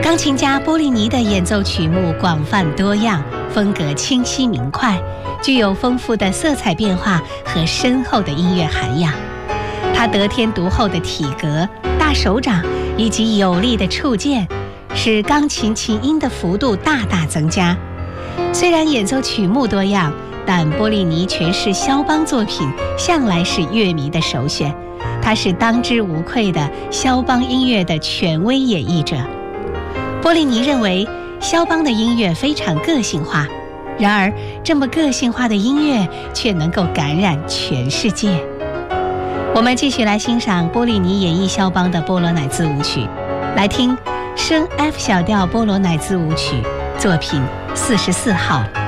钢琴家波利尼的演奏曲目广泛多样，风格清晰明快，具有丰富的色彩变化和深厚的音乐涵养。他得天独厚的体格、大手掌以及有力的触键，使钢琴琴音的幅度大大增加。虽然演奏曲目多样，但波利尼诠释肖邦作品向来是乐迷的首选。他是当之无愧的肖邦音乐的权威演绎者。波利尼认为肖邦的音乐非常个性化，然而这么个性化的音乐却能够感染全世界。我们继续来欣赏波利尼演绎肖邦的波罗乃兹舞曲，来听升 F 小调波罗乃兹舞曲作品44号。